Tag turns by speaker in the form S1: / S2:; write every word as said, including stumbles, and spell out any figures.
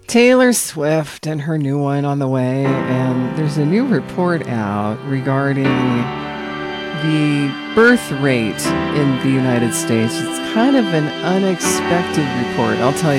S1: Taylor Swift and her new one on the way, and there's a new report out regarding the birth rate in the United States. It's kind of an unexpected report. I'll tell you.